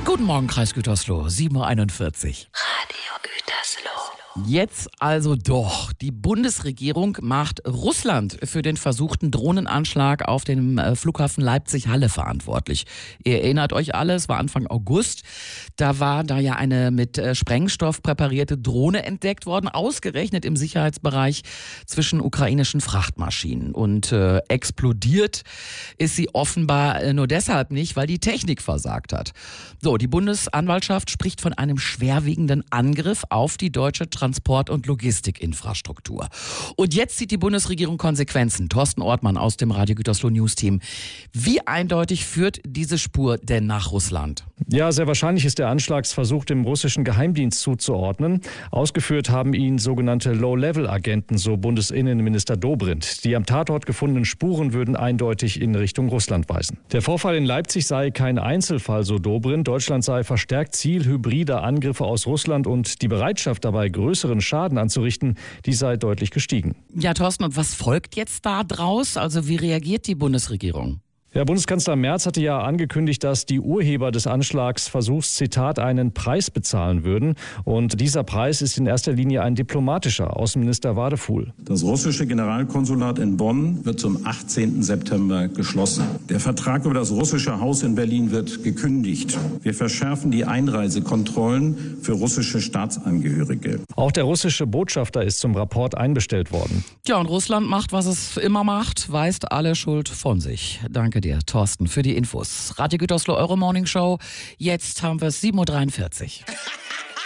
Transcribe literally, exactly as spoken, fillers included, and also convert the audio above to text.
Guten Morgen, Kreis Gütersloh, sieben Uhr einundvierzig. Radio Gütersloh. Jetzt also doch. Die Bundesregierung macht Russland für den versuchten Drohnenanschlag auf dem Flughafen Leipzig-Halle verantwortlich. Ihr erinnert euch alle, es war Anfang August. Da war da ja eine mit Sprengstoff präparierte Drohne entdeckt worden, ausgerechnet im Sicherheitsbereich zwischen ukrainischen Frachtmaschinen. Und äh, explodiert ist sie offenbar nur deshalb nicht, weil die Technik versagt hat. So, die Bundesanwaltschaft spricht von einem schwerwiegenden Angriff auf die deutsche Transport- und Logistikinfrastruktur. Und jetzt zieht die Bundesregierung Konsequenzen. Thorsten Ortmann aus dem Radio Gütersloh News Team. Wie eindeutig führt diese Spur denn nach Russland? Ja, sehr wahrscheinlich ist der Anschlagsversuch dem russischen Geheimdienst zuzuordnen. Ausgeführt haben ihn sogenannte Low-Level-Agenten, so Bundesinnenminister Dobrindt. Die am Tatort gefundenen Spuren würden eindeutig in Richtung Russland weisen. Der Vorfall in Leipzig sei kein Einzelfall, so Dobrindt. Deutschland sei verstärkt Ziel hybrider Angriffe aus Russland und die Bereitschaft dabei, größeren Schaden anzurichten, die sei deutlich gestiegen. Ja, Thorsten, und was folgt jetzt da draus? Also wie reagiert die Bundesregierung? Ja, Bundeskanzler Merz hatte ja angekündigt, dass die Urheber des Anschlagsversuchs, Zitat, einen Preis bezahlen würden. Und dieser Preis ist in erster Linie ein diplomatischer. Außenminister Wadefuhl. Das russische Generalkonsulat in Bonn wird zum achtzehnten September geschlossen. Der Vertrag über das russische Haus in Berlin wird gekündigt. Wir verschärfen die Einreisekontrollen für russische Staatsangehörige. Auch der russische Botschafter ist zum Rapport einbestellt worden. Ja, und Russland macht, was es immer macht, weist alle Schuld von sich. Danke dir, Thorsten, für die Infos. Radio Gütersloh, eure Morning Show. Jetzt haben wir es sieben Uhr dreiundvierzig.